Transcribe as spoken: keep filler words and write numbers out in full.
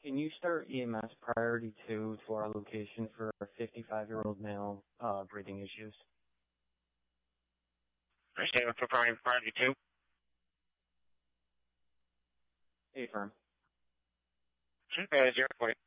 Can you start E M S priority two to our location for a fifty-five-year-old male uh, breathing issues? Understand for priority two? A firm. Uh, zero point.